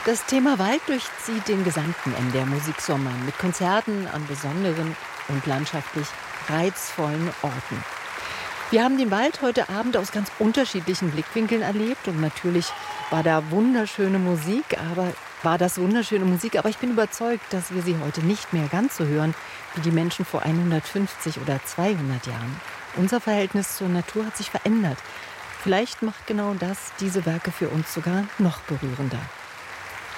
Das Thema Wald durchzieht den gesamten MDR Musiksommer mit Konzerten an besonderen und landschaftlich reizvollen Orten. Wir haben den Wald heute Abend aus ganz unterschiedlichen Blickwinkeln erlebt und natürlich war das wunderschöne Musik, aber ich bin überzeugt, dass wir sie heute nicht mehr ganz so hören wie die Menschen vor 150 oder 200 Jahren. Unser Verhältnis zur Natur hat sich verändert. Vielleicht macht genau das diese Werke für uns sogar noch berührender.